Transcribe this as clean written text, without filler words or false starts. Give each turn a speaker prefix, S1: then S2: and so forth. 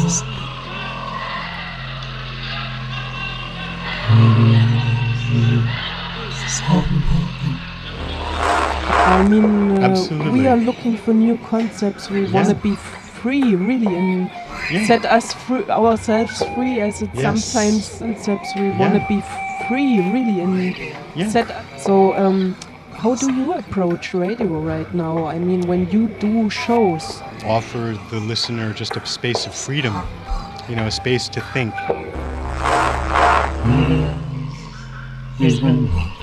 S1: I mean,
S2: Absolutely.
S1: we are looking for new concepts. We want to be free, really, and set us ourselves free, as it sometimes concepts. We want to be free, really, and set. So, how do you approach radio right now? I mean, when you do shows,
S2: Offer the listener just a space of freedom, a space to think.
S3: Is when